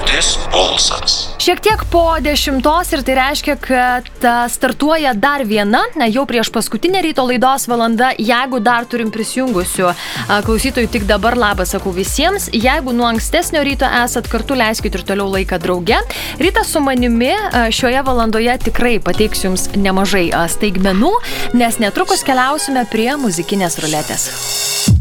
Viltis Pulsas. Šiek tiek po 10 ir tai reiškia, kad startuoja dar viena, jau prieš paskutinę ryto laidos valanda. Jeigu dar turim prisijungusių klausytojų, tik dabar labas sakau visiems. Jeigu nuo ankstesnio ryto esat kartu, leiskit ir toliau laiką drauge. Rytas su manimi šioje valandoje tikrai pateiksiu jums nemažai staigmenų, nes netrukus keliausime prie muzikinės ruletės.